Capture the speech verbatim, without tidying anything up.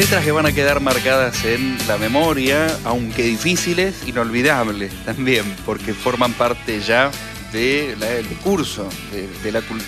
letras que van a quedar marcadas en la memoria, aunque difíciles, inolvidables también, porque forman parte ya del discurso, de, de la cultura.